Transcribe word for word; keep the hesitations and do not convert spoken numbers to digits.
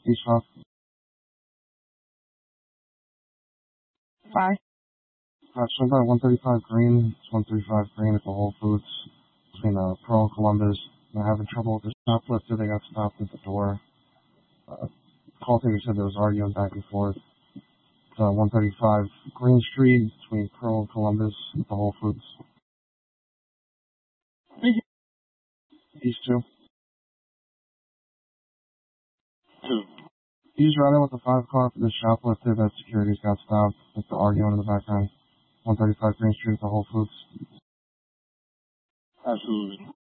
East five. Five. Uh, so about one thirty-five Green. It's one thirty-five Green at the Whole Foods between uh, Pearl and Columbus. They're having trouble with the shoplifter. They got stopped at the door. Uh, call taker said there was arguing back and forth. It's uh, one thirty-five Green Street between Pearl and Columbus at the Whole Foods. East two. Two. He's running with the five car for the shoplifter that security's got stopped with the arguing in the background. one thirty-five Green Street at the Whole Foods. Absolutely.